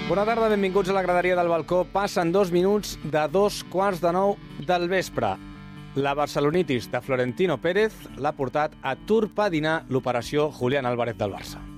Bona tarda, benvinguts a la graderia del balcó. Passen 2 minuts de 8:45 del vespre. La barcelonitis de Florentino Pérez l'ha portat a torpedinar l'operació Julián Álvarez del Barça.